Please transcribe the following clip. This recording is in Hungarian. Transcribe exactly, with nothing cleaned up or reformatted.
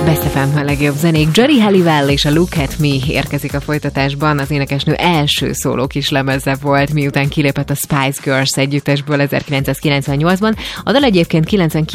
Best ef em a legjobb zenék. Geri Halliwell és a Look at Me érkezik a folytatásban. Az énekesnő első szóló kislemeze volt, miután kilépett a Spice Girls együttesből ezerkilencszázkilencvennyolcban. A dal egyébként kilencvenkilencben